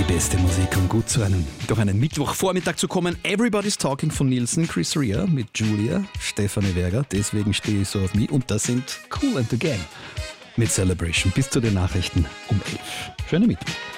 beste Musik, um gut durch einen Mittwochvormittag zu kommen. Everybody's Talking von Nielsen, Chris Rea mit Julia, Stefanie Werger, deswegen stehe ich so auf mich. Und das sind Kool and the Gang mit Celebration bis zu den Nachrichten um 11. Schönen Mittwoch.